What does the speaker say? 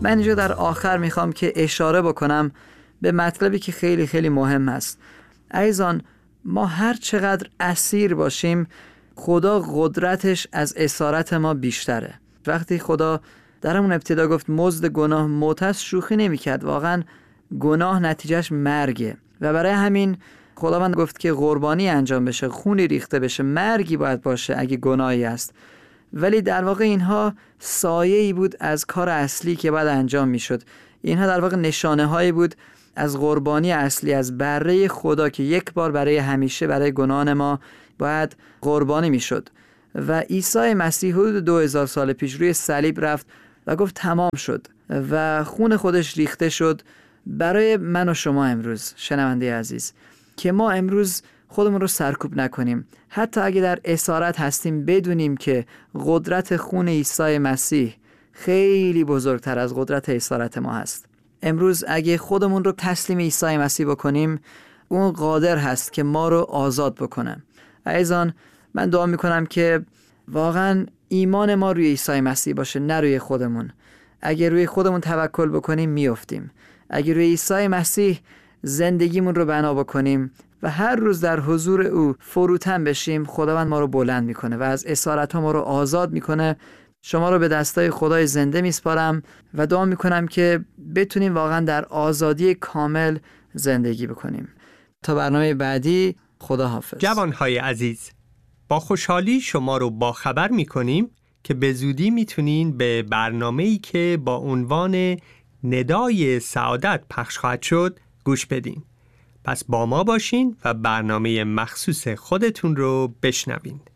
من اینجا در آخر میخوام که اشاره بکنم به مطلبی که خیلی خیلی مهم است. عزیزان، ما هر چقدر اسیر باشیم، خدا قدرتش از اسارت ما بیشتره. وقتی خدا در همون ابتدا گفت مزد گناه موت است، شوخی نمی‌کرد. واقعا گناه نتیجهش مرگه و برای همین خداوند گفت که قربانی انجام بشه، خونی ریخته بشه، مرگی باید باشه اگه گناهی است. ولی در واقع اینها سایه‌ای بود از کار اصلی که باید انجام میشد. اینها در واقع نشانه هایی بود از قربانی اصلی، از بره خدا که یک بار برای همیشه برای گناهان ما باید قربانی میشد. و عیسی مسیح حدود 2000 سال پیش روی صلیب رفت و گفت تمام شد و خون خودش ریخته شد برای من و شما امروز، شنونده عزیز، که ما امروز خودمون رو سرکوب نکنیم. حتی اگه در اسارت هستیم بدونیم که قدرت خون عیسی مسیح خیلی بزرگتر از قدرت اسارت ما هست. امروز اگه خودمون رو تسلیم عیسی مسیح بکنیم، اون قادر هست که ما رو آزاد بکنه. عزیزان، من دعا میکنم که واقعا ایمان ما روی عیسی مسیح باشه، نه روی خودمون. اگه روی خودمون توکل بکنیم میافتیم. اگه روی عیسی مسیح زندگیمون رو بنا بکنیم و هر روز در حضور او فروتن بشیم، خداوند ما رو بلند میکنه و از اسارت ها ما رو آزاد میکنه. شما رو به دستای خدای زنده میسپارم و دعا میکنم که بتونیم واقعا در آزادی کامل زندگی بکنیم. تا برنامه بعدی، خدا حافظ. جوانهای عزیز، با خوشحالی شما رو با خبر میکنیم که به زودی میتونین به برنامه‌ای که با عنوان ندای سعادت پخش خواهد شد گوش بدین. پس با ما باشین و برنامه مخصوص خودتون رو بشنوین.